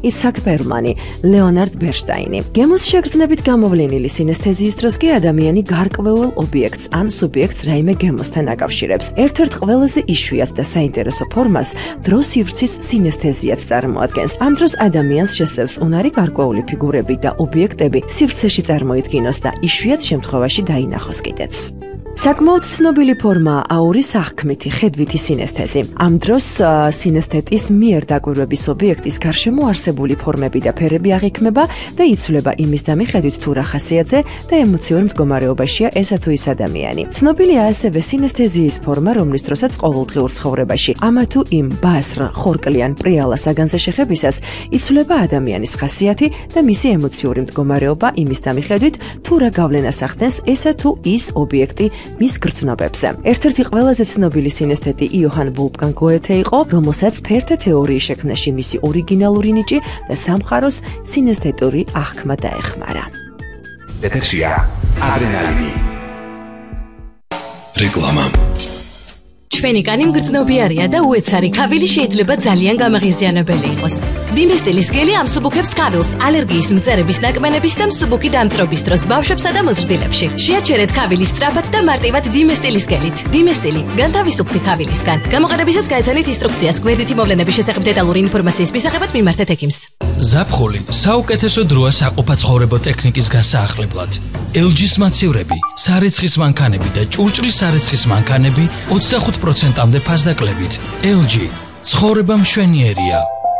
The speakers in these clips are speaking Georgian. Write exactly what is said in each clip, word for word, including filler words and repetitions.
იცჰაკ პერლმანი, ლეონარდ ბერშტაინი. გემოს შეგრძნებით გამოვლენილი სინესთეზიის დროს კი ადამიანი გარკვეულ ობიექტს ან სუბიექტს რაიმე გემოსთან აკავშირებს. ერთ-ერთ ყველაზე იშვიათ და საინტერესო ფორმას დრო-სივრცის სინესთეზიაც წარმოადგენს. ამ დროს ადამიანს შესწევს უნარი გარკვეული ფიგურები და ობიექტები სივრცეში წარმოიდგინოს და იშვიათ შემთხვევაში დაინახოს კიდეც. საკმაოდ ცნობილი ფორმაა აურის აღქმითი ხედვითი სინესთეზი. ამ დროს სინესთეტის მიერ დაკვირვების ობიექტის გარშემო არსებული ფორმები და ფერები აღიქმება და იცვლება იმის და მიხედვით თუ რა ხასიათზე და ემოციურ მდგომარეობაშია ესა თუ ის ადამიანი. ცნობილია ასევე სინესთეზიის ფორმა, რომლის დროსაც ყოველდღიურ ცხოვრებაში ამა თუ იმ ბასრ, ხორკლიან, პრიალა საგანზე შეხებისას იცვლება ადამიანის ხასიათი და მისი ემოციური მდგომარეობა იმის და მიხედვით თუ რა გავლენას ახდენს ესა თუ ის ობიექტი მის გრძნობებზე. ერთ-ერთი ყველაზე ცნობილი სინესთეტი იოჰან ვოლფგანგ გოეთე იყო, რომელსაც ფერთა თეორიის შექმნაში მისი ორიგინალური ნიჭი და სამყაროს სინესთეტური აღქმა დაეხმარა. ეთერშია ადრენალინი. რეკლამა. ჩვენი კანი მგრძნობიარია და უეცარი ქავილი შეიძლება ძალიან გამაღიზიანებელი იყოს. დინესტილის გელი ამსუბუქებს ქავილს ალერგიის მწერების ნაკმენების და მსუბუქი დამწრობის დროს ბავშვებსა და მოზრდილებში. შეაჩერეთ ქავილი სწრაფად და მარტივად დინესტილის გელით. დინესტილი განთავისუფლდი ქავილისგან. გამოყენებისას გაეცანით ინსტრუქციას გვერდითი მოვლენების შესახებ დეტალური ინფორმაციის მისაღებად მიმართეთ ექიმს. ზაფხული საუკეთესო დროა საყოფაცხოვრებო ტექნიკის გასაახლებლად. ელ ჯის მაცივრები, სარეცხის მანქანები და ჭურჭლის სარეცხის მანქანები ოცდახუთ პროცენტამდე ფასდაკლებით. ელ ჯი ცხოვრება მშვენიერია.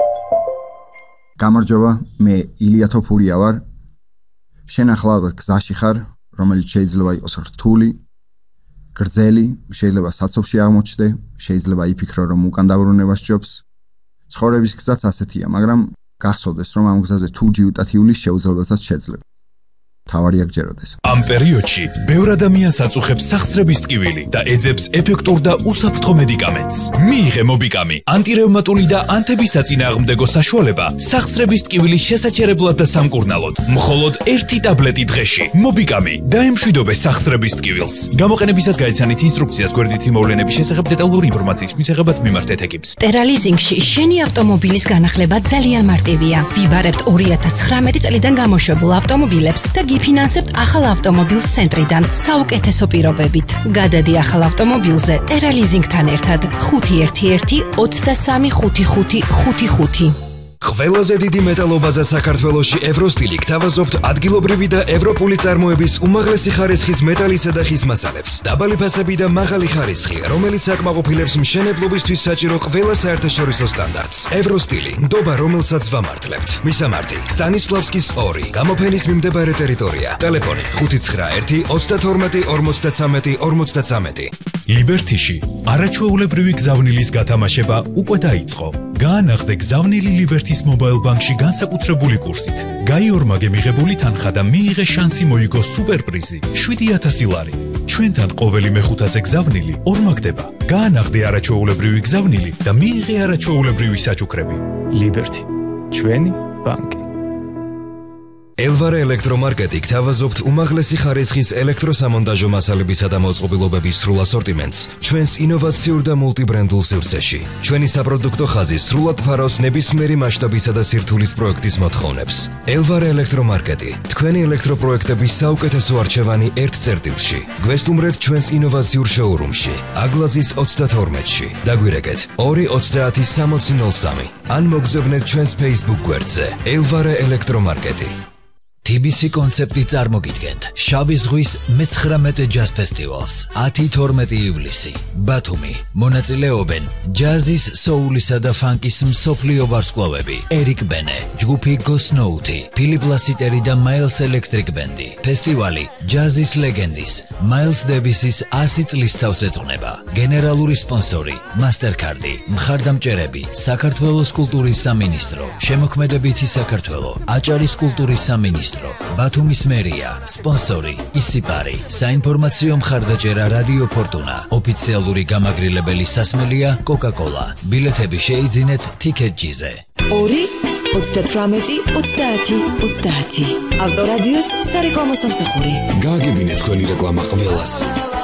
გამარჯობა, მე ილია თოფურია ვარ. შენ ახლა გზაში ხარ, რომელიც შეიძლება იყოს რთული, გრძელი, შეიძლება საცობში აღმოჩნდე, შეიძლება იფიქრო, რომ უკან დაბრუნება სჯობს. ცხოვრების გზაც ასეთია, მაგრამ გახსოვდეს, რომ ამ გზაზე თუ ჯიუტად ივლის შეუძლებელსაც შეძლებ. თავარია გჯეროდეს. ამ პერიოდში ბევრ ადამიანს აწუხებს სახსრების ტკივილი და ეძებს ეფექტურ და უსაფრთხო მედიკამენტს. მიიღე მობიკამი, ანტირევმატული და ანთების საწინააღმდეგო საშუალება სახსრების ტკივილის შესაჩერებლად და სამკურნალოდ. მხოლოდ ერთი ტაბლეტი დღეში. მობიკამი დაემშვიდობე სახსრების ტკივილს. გამოყენებისას გაეცანით ინსტრუქციას გვერდითი მოვლენების შესახებ დეტალური ინფორმაციის მისაღებად მიმართეთ ექიმს. ტერალიზინგში შენი ავტომობილის განახლება ძალიან მარტივია. ვიბარებთ ორი ათას ცხრამეტი წლიდან გამოშვებულ ავტომობილებს და გიფინანსებთ ახალ ავტომობილს ცენტრიდან საუკეთესო პირობებით. გადადი ახალ ავტომობილზე ტერალიზინგთან ერთად ხუთი ერთი ერთი ოცდასამი ხუთი ხუთი ხუთი ხუთი. ყველაზე დიდი მეტალობაზე საქართველოში ევროსტილი გთავაზობთ ადგილობრივი და ევროპული წარმოების უმაღლესი ხარისხის მეტალისა და ხის მასალებს. დაბალი ფასები და მაღალი ხარისხი, რომელიც აკმაყოფილებს მშენებლობისთვის საჭირო ყველა საერთაშორისო სტანდარტს. ევროსტილი, ნდობა, რომელსაც ვამართლებთ. მისამართი: სტანისლავსკის ორი, გამოფენის მიმდებარე ტერიტორია. ტელეფონი: ხუთი ცხრა ერთი ოცდათორმეტი ორმოცდაცამეტი ორმოცდაცამეტი. ლიბერთიში არაჩვეულებრივი გზავნილის გათამაშება უკვე დაიწყო. გაანახდე გზავნილი ლიბერთის მობაილ ბანკში განსაკუთრებული კურსით. გაიორმაგე მიღებული თანხა და მიიღე შანსი მოიგო სუპერპრიზი შვიდი ათასი ლარი. ჩვენთან ყოველი მეხუთაზე გზავნილი ორმაგდება. გაანახდე არაჩვეულებრივი გზავნილი და მიიღე არაჩვეულებრივი საჩუქრები. ლიბერთი, ჩვენი ბანკი. ელვარე ელექტრომარკეტი გთავაზობთ უმაღლესი ხარისხის ელექტროსამონტაჟო მასალებისა და მოწყობილობების სრულ ასორტიმენტს ჩვენს ინოვაციურ და მულტიბრენდულ სივრცეში. ჩვენი საპროდუქტო ხაზი სრულად ფარავს ნებისმიერი მასშტაბისა და სირთულის პროექტის მოთხოვნებს. ელვარე ელექტრომარკეტი, თქვენი ელექტროპროექტების საუკეთესო არჩევანი ერთ წერტილში. გვესტუმრეთ ჩვენს ინოვაციურ შოურუმში, აგლაძის ოცდათორმეტში. დაგვირეკეთ ორი ოცდაათი სამოცი ნოლ სამი. ან მოგზავნეთ ჩვენს Facebook გვერდზე ელვარე ელექტრომარკეტი. თი ბი სი კონცეპტი წარმოგიდგენთ შავი ზღვის მეცხრამეტე ჯაზ ფესტივალს ათი თორმეტი ივლისი ბათუმი. მონაწილეობენ ჯაზის, სოულისა და ფანკის მსოფლიო ვარსკვლავები ერიკ ბენე, ჯგუფი გოსნოუთი, ფილიპ ლასიტერი და მაილს ელექტრიკ ბენდი. ფესტივალი ჯაზის ლეგენდის მაილს დევისის ასი წლის თავს ეძღვნება. გენერალური სპონსორი მასტერკარდი. მხარდამჭერები საქართველოს კულტურის სამინისტრო, შემოქმედებითი საქართველო, აჭარის კულტურის სამინისტრო, ბათუმის მერია, სპონსორი ისიპარი. საინფორმაციო მხარდაჭერა რადიო ფორტუნა. ოფიციალური გამაგრილებელი სასმელია კოკა-კოლა. ბილეთები შეიძინეთ TicketJet-ზე. ორი ოცდათვრამეტი ოცდაათი ოცდაათი. ავტორადიოს სარეკლამო სამსახური. გააგებინეთ თქვენი რეკლამა ყველას.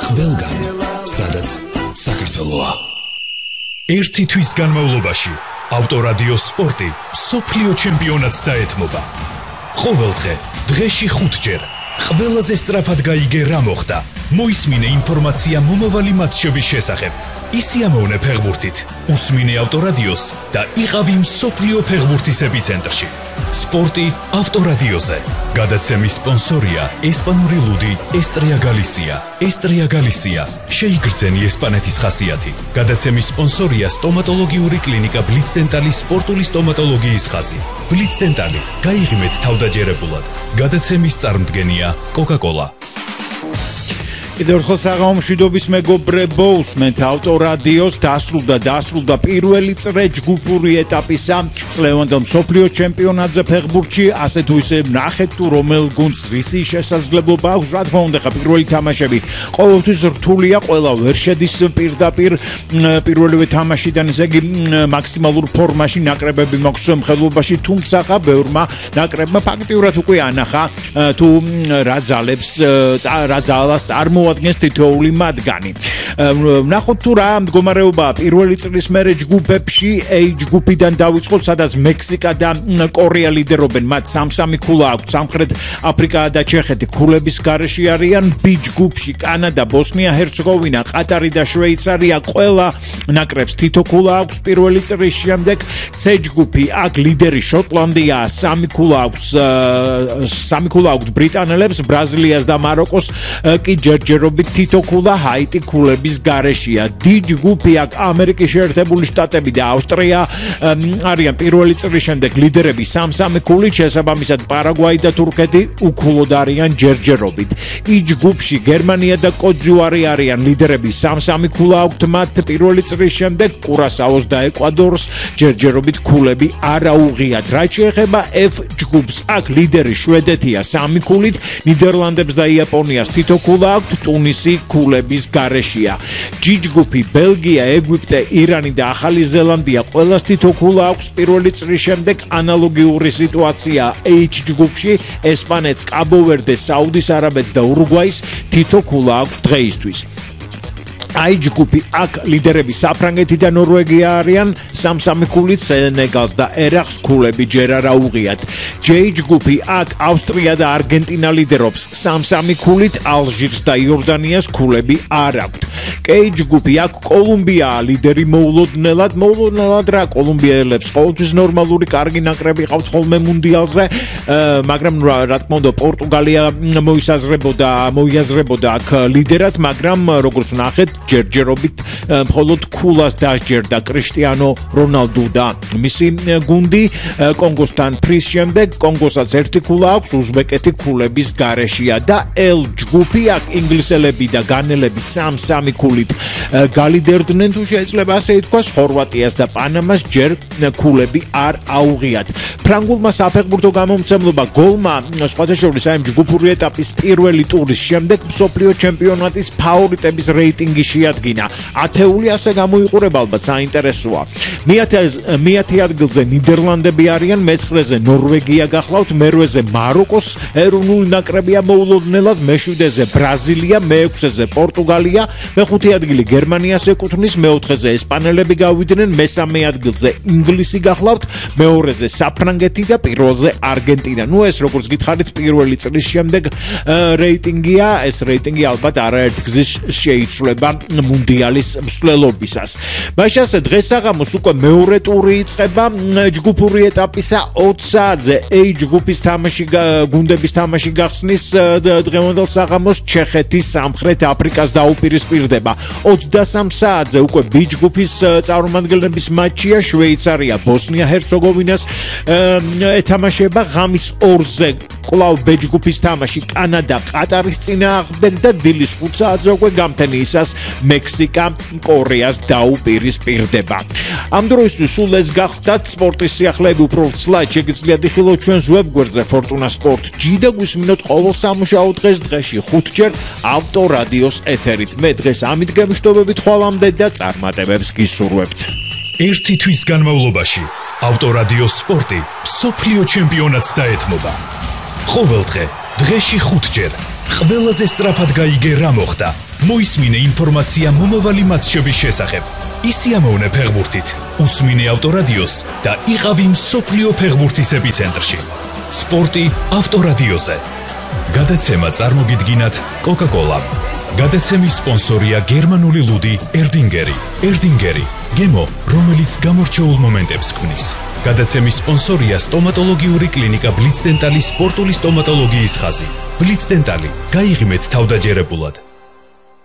ყველგან, სადაც საქართველოა. ერთი თვის განმავლობაში ავტორადიო სპორტი სოფლიო ჩემპიონატს დაეთმობა. ყოველდღე, დღეში ხუთჯერ, ყველაზე სწრაფად გაიგე რა მოხდა. მოისმინე ინფორმაცია მომავალი მატჩების შესახებ. ისიამოვნე ფეხბურთით, უსმინე ავტორადიოს და იყავი მსოფლიო ფეხბურთის ეპიცენტრში. სპორტი ავტორადიოზე. გადაცემის სპონსორია ესპანური ლუდი ესტრია გალისია. ესტრია გალისია. შეიგრძენი ესპანეთის ხასიათი. გადაცემის სპონსორია სტომატოლოგიური კლინიკა ბლიცდენტალის სპორტული სტომატოლოგიის ხაზი. ბლიცდენტალი. გაიღიმეთ თავდაჯერებულად. გადაცემის წარმდგენია კოკა-კოლა. კიდევ ერთხელ საღამომშვიდობის მეგობრებო, უსმენთ ავტორადიოს. დასრულდა დასრულდა პირველი წრე ჯგუფური ეტაპისა წლევანდელ მსოფლიო ჩემპიონატზე ფეხბურთში. ასე თუ ისე ნახეთ თუ რომელ გუნდს რისი შესაძლებლობა აქვს. რა თქმა უნდა, პირველი თამაშები ყოველთვის რთულია, ყველა ვერ შედის პირდაპირ პირველივე თამაშიდან, ესე იგი მაქსიმალურ ფორმაში ნაკრებები მაქვს მსხლობაში, თუმცა ბევრმა ნაკრებმა ფაქტიურად უკვე ანახა თუ რა ძალებს რა ძალას წარმოადგენს ადგენს თითოეული მათგანი. ვნახოთ თუ რა მდგომარეობაა პირველი წლის მერე ჯგუფებში. A ჯგუფიდან დავიწყოთ, სადაც მექსიკა და კორეა ლიდერობენ. მათ სამ-სამი ქულა აქვთ. სამხრეთ აფრიკა და ჩეხეთი ქულების გარეშე არიან. B ჯგუფში კანადა, ბოსნია, ჰერცეგოვინა, ყატარი და შვეიცარია ყველა ნაკრებს თითო ქულა აქვს პირველი წრის შემდეგ. C ჯგუფი აქ ლიდერი შოტლანდია, სამი ქულა აქვს სამი ქულა აქვს ბრიტანელებს, ბრაზილიას და მაროკოს კი ჯერჯერობით თითო ქულა ჰაიტი ქულების გარეშეა. D ჯგუფი აქ ამერიკის შეერთებული შტატები და ავსტრია არიან პირველი წრის შემდეგ ლიდერები სამ-სამი ქულით, შესაბამისად პარაგვაი და თურქეთი უქულოდ არიან ჯერჯერობით. E ჯგუფში გერმანია და კოտ-დ'ივუარი არიან ლიდერები სამ-სამი ქულა აქვთ მათ პირველი წრის შემდეგ, კურასაოს და ეკვადორს ჯერჯერობით ქულები არ აუღიათ. რაც შეეხება F ჯგუფს, აქ ლიდერი შვედეთია სამი ქულით, ნიდერლანდებს და იაპონიას თითო ქულა აქვთ, ტუნისი ქულების გარეშეა. G ჯგუფი ბელგია, ეგვიპტე, ირანი და ახალი ზელანდია ყველას თითო ქულა აქვს პირველი წრის შემდეგ. ანალოგიური სიტუაცია H ჯგუფში, ესპანეთს, კაბო-ვერდეს, საუდის არაბეთს და ურუგვაის თითო ქულა აქვს დღეისთვის. I ჯგუფი აქ ლიდერები საფრანგეთი და ნორვეგია არიან სამ-სამი ქულით, სენეგალს და ერაყს ქულები ჯერ არ აუღიათ. J ჯგუფი აქ ავსტრია და არგენტინა ლიდერობს სამ-სამი ქულით, ალჟირს და იორდანიას ქულები არ აქვთ. K ჯგუფი აქ კოლუმბიაა ლიდერი მოულოდნელად, მოულოდნელად რა კოლუმბიელებს ყოველთვის ნორმალური კარგი ნაკრები ყავთ ხოლმე მუნდიალზე, მაგრამ რა თქმა უნდა პორტუგალია მოისაზრებოდა, მოიაზრებოდა აქ ლიდერად, მაგრამ როგორც ნახეთ ჯერჯერობით მხოლოდ ქულას დასჯერდა კრიშტიანო რონალდუ და მისი გუნდი. კონგოსთან ფრის შემდეგ კონგოსაც ერთი ქულა აქვს, უზბეკეთი ქულების გარეშეა და L ჯგუფი აქ ინგლისელები და განელები სამ-სამი ქულით გალიდერდნენ, თუ შეიძლება ასე ითქვას, ხორვატიას და პანამას ჯერ ქულები არ აუღიათ. ფრანგულმა საფეხბურთო გამომცემლობა გოლმა სხვათა შორის აი ჯგუფური ეტაპის პირველი ტურის შემდეგ მსოფლიო ჩემპიონატის ფავორიტების რეიტინგი შეადგინა. ათეული ასე გამოიყურება, ალბათ საინტერესოა. მეათე ადგილზე ნიდერლანდები არიან, მეცხრეზე ნორვეგია გახლავთ, მერვეზე მაროკოს ეროვნული ნაკრებია მოულოდნელად, მეშვიდეზე ბრაზილია, მეექვსეზე პორტუგალია, მეხუთე ადგილი გერმანიას ეკუთვნის, მეოთხეზე ესპანელები გავიდნენ, მესამე ადგილზე ინგლისი გახლავთ, მეორეზე საფრანგეთი და პირველზე არგენტინა. ნუ ეს როგორც გითხარით პირველი წლის შემდეგ რეიტინგია, ეს რეიტინგი ალბათ არაერთ გზის შეიცვლება მუნდიალის მსვლელობისას. მაშასე დღეს საღამოს უკვე მეორე ტური იწყება ჯგუფური ეტაპისა ოც საათზე. A ჯგუფის თამაში გუნდების თამაში გახსნის დღევანდელ საღამოს ჩეხეთის სამხრეთ აფრიკას დაუპირისპირდება. ოცდასამ საათზე უკვე B ჯგუფის წარმომადგენლების მატჩია, შვეიცარია ბოსნია ჰერცეგოვინას ეთამაშება. ღამის ორზე კვლავ B ჯგუფის თამაში კანადა ყატარის წინააღმდეგ და დილის ხუთ საათზე უკვე გამთენიისას მექსიკა კორეას დაუპირისპირდება. ამ დროისთვის სულ ეს გახდათ სპორტის სიახლეები, უფრო ცლად შეგიძლიათ იხილოთ ჩვენს ვებგვერდზე Fortuna Sport G და გვისმინოთ ყოველ სამუშაო დღეს დღეში ხუთჯერ ავტორადიოს ეთერით. მე დღეს ამით გემშვიდობებით ხვალამდე და წარმატებებს გისურვებთ. ერთი თვის განმავლობაში ავტორადიო სპორტი სოფლიო ჩემპიონატს დაეთმობა. ყოველდღე, დღეში ხუთჯერ, ყველაზე სწრაფად გაიგე რა მოხდა. მოისმინე ინფორმაცია მომავალი მატჩების შესახებ. ისიამოვნე ფეხბურთით, უსმინე ავტორადიოს და იყავი მსოფლიო ფეხბურთის ეპიცენტრში. სპორტი ავტორადიოზე. გადაცემა წარმოგიდგინათ Coca-Cola. გადაცემის სპონსორია გერმანული ლუდი ერდინგერი. ერდინგერი, გემო, რომელიც გამორჩეულ მომენტებს ქმნის. გადაცემის სპონსორია სტომატოლოგიური კლინიკა ბლიცდენტალის სპორტული სტომატოლოგიის ხაზი. ბლიცდენტალი, გაიღიმეთ თავდაჯერებულად.